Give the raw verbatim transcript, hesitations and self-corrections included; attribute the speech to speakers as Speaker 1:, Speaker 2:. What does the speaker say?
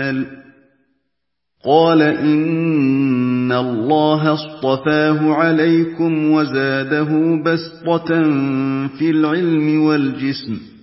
Speaker 1: الْجِبَالِ قَالَ إِنَّ اللَّهَ اصْطَفَاهُ عَلَيْكُمْ وَزَادَهُ بَسْطَةً فِي الْعِلْمِ وَالْجِسْمِ